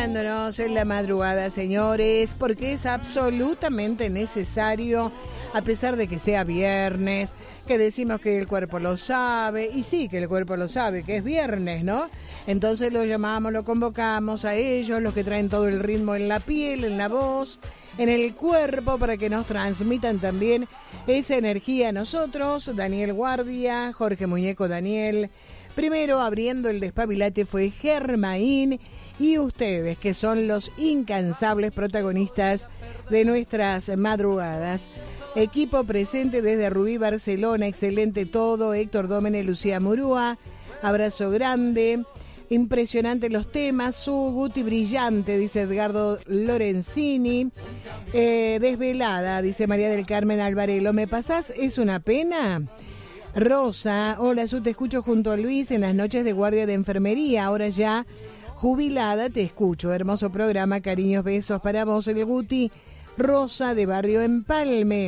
acompañándonos en la madrugada, señores, porque es absolutamente necesario, a pesar de que sea viernes, que decimos que el cuerpo lo sabe, y sí que el cuerpo lo sabe, que es viernes, ¿no? Entonces lo llamamos, lo convocamos a ellos, los que traen todo el ritmo en la piel, en la voz, en el cuerpo, para que nos transmitan también esa energía a nosotros. Daniel Guardia, Jorge Muñeco Daniel. Primero, abriendo el despabilate, fue Germain, y ustedes, que son los incansables protagonistas de nuestras madrugadas. Equipo presente desde Rubí, Barcelona, excelente todo. Héctor Dómene, Lucía Murúa, abrazo grande. Impresionante los temas, su Guti brillante, dice Edgardo Lorenzini. Desvelada, dice María del Carmen Alvarelo. ¿Me pasás? ¿Es una pena? Rosa, hola, Su, te escucho junto a Luis en las noches de guardia de enfermería, ahora ya jubilada, te escucho. Hermoso programa, cariños, besos para vos, el Guti. Rosa de Barrio Empalme.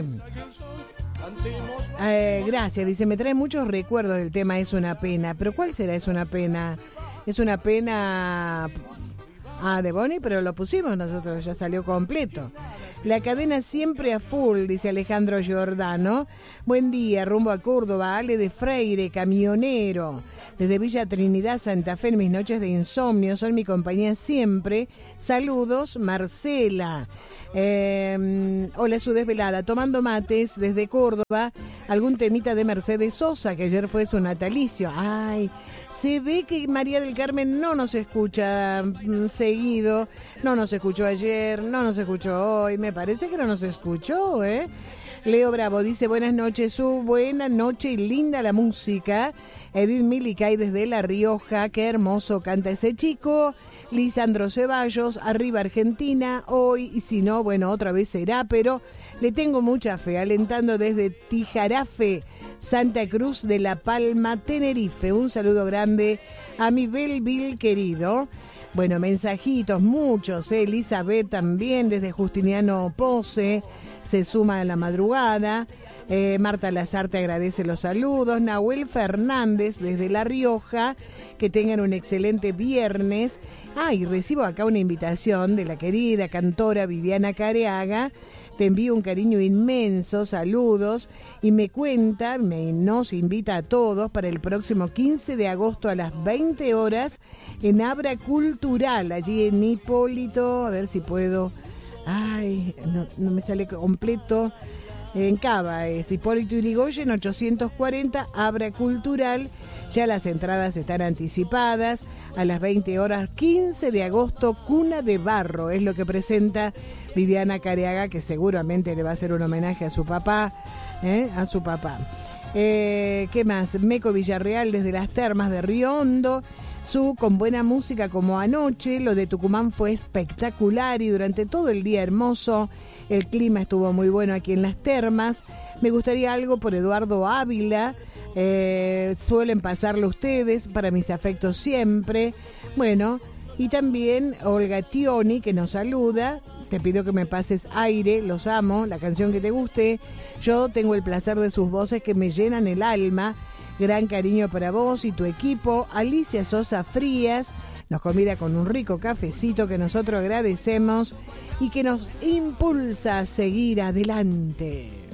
Gracias, dice, me trae muchos recuerdos del tema Es una pena. ¿Pero cuál será Es una pena? Es una pena de Bonnie, pero lo pusimos nosotros, ya salió completo. La cadena siempre a full, dice Alejandro Giordano. Buen día, rumbo a Córdoba, Ale de Freire, camionero. Desde Villa Trinidad, Santa Fe, en mis noches de insomnio, son mi compañía siempre. Saludos, Marcela. Hola, Su desvelada. Tomando mates desde Córdoba. Algún temita de Mercedes Sosa, que ayer fue su natalicio. Ay, se ve que María del Carmen no nos escucha seguido. No nos escuchó ayer, no nos escuchó hoy. Me parece que no nos escuchó, ¿eh? Leo Bravo dice, buenas noches, Su, buena noche y linda la música. Edith Milicay desde La Rioja, qué hermoso canta ese chico. Lisandro Ceballos, arriba Argentina, hoy, y si no, bueno, otra vez será, pero le tengo mucha fe, alentando desde Tijarafe, Santa Cruz de La Palma, Tenerife. Un saludo grande a mi Belville querido. Bueno, mensajitos, muchos, Elizabeth también, desde Justiniano Pose, se suma a la madrugada. Marta Lazar te agradece los saludos. Nahuel Fernández desde La Rioja, que tengan un excelente viernes. Y recibo acá una invitación de la querida cantora Viviana Careaga. Te envío un cariño inmenso, saludos, y me cuenta, nos invita a todos para el próximo 15 de agosto a las 20 horas en Abra Cultural, allí en Hipólito, a ver si puedo, no me sale completo. En Cava es Hipólito Yrigoyen 840, Abra Cultural. Ya las entradas están anticipadas. A las 20 horas, 15 de agosto, Cuna de Barro. Es lo que presenta Viviana Careaga, que seguramente le va a hacer un homenaje a su papá. ¿Qué más? Meco Villarreal desde las Termas de Río Hondo. Su, con buena música como anoche. Lo de Tucumán fue espectacular y durante todo el día hermoso. El clima estuvo muy bueno aquí en las termas. Me gustaría algo por Eduardo Ávila. Suelen pasarlo ustedes, para mis afectos siempre. Bueno, y también Olga Tioni, que nos saluda. Te pido que me pases Aire, los amo, la canción que te guste. Yo tengo el placer de sus voces que me llenan el alma. Gran cariño para vos y tu equipo. Alicia Sosa Frías nos convida con un rico cafecito que nosotros agradecemos y que nos impulsa a seguir adelante.